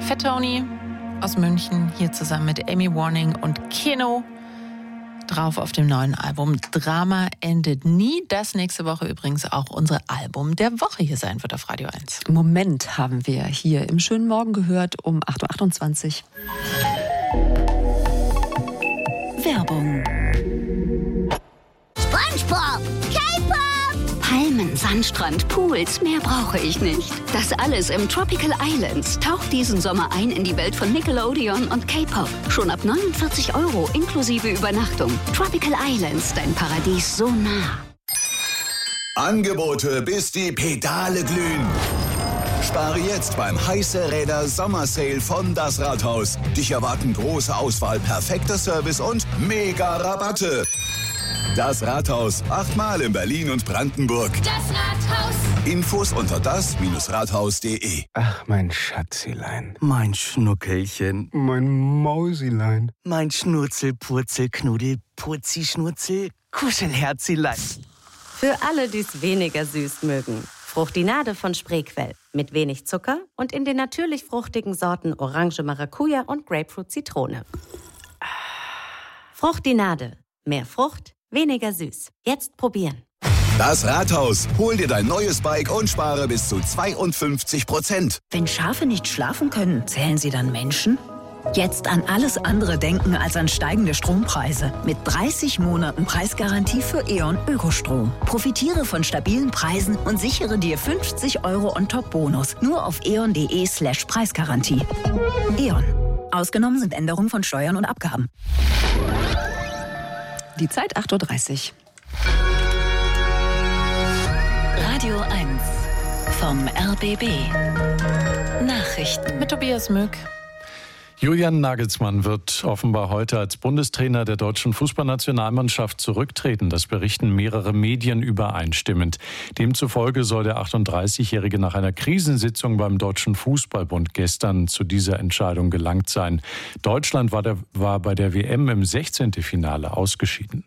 Fat Tony aus München hier zusammen mit Amy Warning und Keno drauf auf dem neuen Album Drama endet nie, das nächste Woche übrigens auch unser Album der Woche hier sein wird auf Radio 1. Moment haben wir hier im schönen Morgen gehört um 8.28 Uhr. Werbung. SpongeBob, K-Pop, Palmen, Sandstrand, Pools, mehr brauche ich nicht. Das alles im Tropical Islands. Taucht diesen Sommer ein in die Welt von Nickelodeon und K-Pop. Schon ab 49 € inklusive Übernachtung. Tropical Islands, dein Paradies so nah. Angebote, bis die Pedale glühen. Spare jetzt beim Heiße Räder Sommersale von Das Rathaus. Dich erwarten große Auswahl, perfekter Service und mega Rabatte. Das Rathaus, 8-mal in Berlin und Brandenburg. das Rathaus. Infos unter das-rathaus.de. Ach, mein Schatzilein. Mein Schnuckelchen. Mein Mausilein. Mein Schnurzel, Purzel, Knuddel, Purzi, Schnurzel, Kuschelherzilein. Für alle, die es weniger süß mögen. Fruchtinade von Spreequell. Mit wenig Zucker und in den natürlich fruchtigen Sorten Orange Maracuja und Grapefruit Zitrone. Fruchtinade. Mehr Frucht, weniger süß. Jetzt probieren. Das Rathaus, hol dir dein neues Bike und spare bis zu 52%. Wenn Schafe nicht schlafen können, zählen sie dann Menschen? Jetzt an alles andere denken als an steigende Strompreise. Mit 30 Monaten Preisgarantie für E.ON Ökostrom. Profitiere von stabilen Preisen und sichere dir 50 € On-Top-Bonus. Nur auf eon.de/Preisgarantie. E.ON. Ausgenommen sind Änderungen von Steuern und Abgaben. Die Zeit 8.30 Uhr. Radio 1 vom RBB. Nachrichten Mit Tobias Mück. Julian Nagelsmann wird offenbar heute als Bundestrainer der deutschen Fußballnationalmannschaft zurücktreten. Das berichten mehrere Medien übereinstimmend. Demzufolge soll der 38-Jährige nach einer Krisensitzung beim Deutschen Fußballbund gestern zu dieser Entscheidung gelangt sein. Deutschland war bei der WM im 16. Finale ausgeschieden.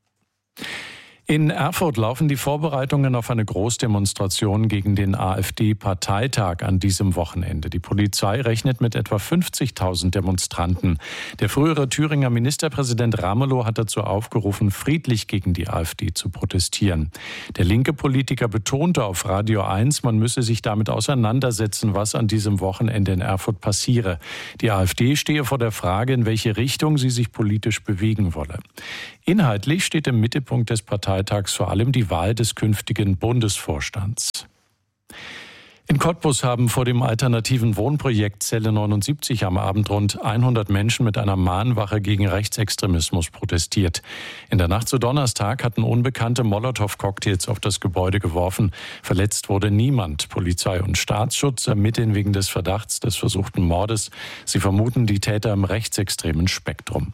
In Erfurt laufen die Vorbereitungen auf eine Großdemonstration gegen den AfD-Parteitag an diesem Wochenende. Die Polizei rechnet mit etwa 50.000 Demonstranten. Der frühere Thüringer Ministerpräsident Ramelow hat dazu aufgerufen, friedlich gegen die AfD zu protestieren. Der linke Politiker betonte auf Radio 1, man müsse sich damit auseinandersetzen, was an diesem Wochenende in Erfurt passiere. Die AfD stehe vor der Frage, in welche Richtung sie sich politisch bewegen wolle. Inhaltlich steht im Mittelpunkt des Parteitags vor allem die Wahl des künftigen Bundesvorstands. In Cottbus haben vor dem alternativen Wohnprojekt Zelle 79 am Abend rund 100 Menschen mit einer Mahnwache gegen Rechtsextremismus protestiert. In der Nacht zu Donnerstag hatten Unbekannte Molotow-Cocktails auf das Gebäude geworfen. Verletzt wurde niemand. Polizei und Staatsschutz ermitteln wegen des Verdachts des versuchten Mordes. Sie vermuten die Täter im rechtsextremen Spektrum.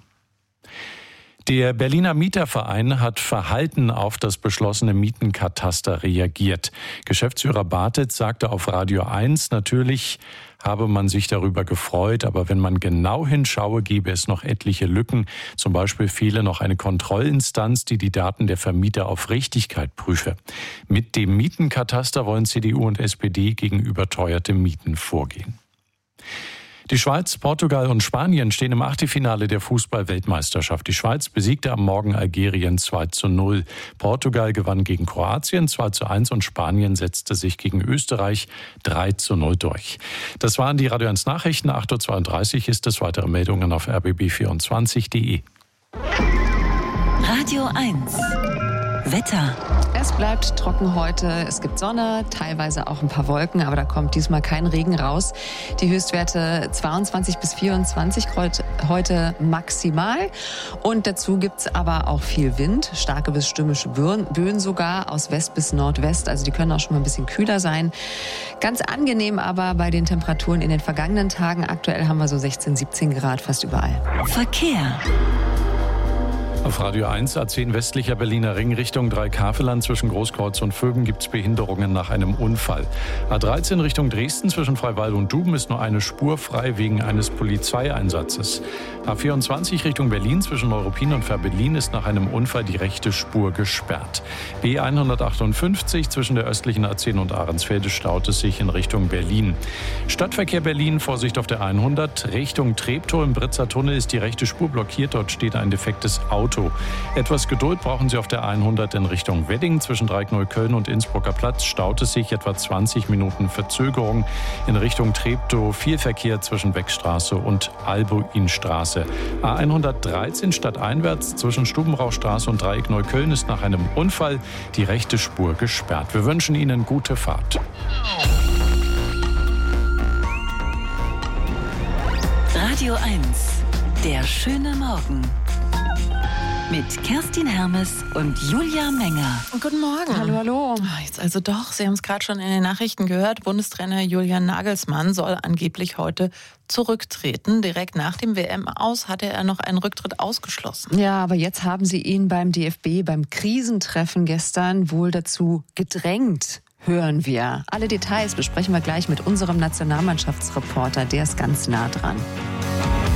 Der Berliner Mieterverein hat verhalten auf das beschlossene Mietenkataster reagiert. Geschäftsführer Bartitz sagte auf Radio 1, natürlich habe man sich darüber gefreut, aber wenn man genau hinschaue, gäbe es noch etliche Lücken. Zum Beispiel fehle noch eine Kontrollinstanz, die die Daten der Vermieter auf Richtigkeit prüfe. Mit dem Mietenkataster wollen CDU und SPD gegen überteuerte Mieten vorgehen. Die Schweiz, Portugal und Spanien stehen im Achtelfinale der Fußball-Weltmeisterschaft. Die Schweiz besiegte am Morgen Algerien 2:0. Portugal gewann gegen Kroatien 2:1 und Spanien setzte sich gegen Österreich 3:0 durch. Das waren die Radio 1 Nachrichten. 8.32 Uhr ist es. Weitere Meldungen auf rbb24.de. Radio 1 Wetter. Es bleibt trocken heute. Es gibt Sonne, teilweise auch ein paar Wolken, aber da kommt diesmal kein Regen raus. Die Höchstwerte 22 bis 24 heute maximal. Und dazu gibt's aber auch viel Wind, starke bis stürmische Böen sogar aus West bis Nordwest. Also die können auch schon mal ein bisschen kühler sein. Ganz angenehm aber bei den Temperaturen in den vergangenen Tagen. Aktuell haben wir so 16, 17 Grad fast überall. Verkehr. Auf Radio 1, A10 westlicher Berliner Ring Richtung Dreikafelland zwischen Großkreuz und Vögen gibt es Behinderungen nach einem Unfall. A13 Richtung Dresden zwischen Freiwald und Duben ist nur eine Spur frei wegen eines Polizeieinsatzes. A24 Richtung Berlin zwischen Neuruppin und Fährberlin ist nach einem Unfall die rechte Spur gesperrt. B158 zwischen der östlichen A10 und Ahrensfelde staut es sich in Richtung Berlin. Stadtverkehr Berlin, Vorsicht auf der 100. Richtung Treptow im Britzer Tunnel ist die rechte Spur blockiert. Dort steht ein defektes Auto. Etwas Geduld brauchen Sie auf der 100 in Richtung Wedding. Zwischen Dreieckneukölln und Innsbrucker Platz staut es sich etwa 20 Minuten Verzögerung. In Richtung Treptow viel Verkehr zwischen Beckstraße und Albuinstraße. A113 stadteinwärts zwischen Stubenrauchstraße und Dreieckneukölln ist nach einem Unfall die rechte Spur gesperrt. Wir wünschen Ihnen gute Fahrt. Radio 1, der schöne Morgen. Mit Kerstin Hermes und Julia Menger. Guten Morgen. Hallo, hallo. Jetzt also doch, Sie haben es gerade schon in den Nachrichten gehört, Bundestrainer Julian Nagelsmann soll angeblich heute zurücktreten. Direkt nach dem WM-Aus hatte er noch einen Rücktritt ausgeschlossen. Ja, aber jetzt haben sie ihn beim DFB, beim Krisentreffen gestern wohl dazu gedrängt. Hören wir. Alle Details besprechen wir gleich mit unserem Nationalmannschaftsreporter, der ist ganz nah dran.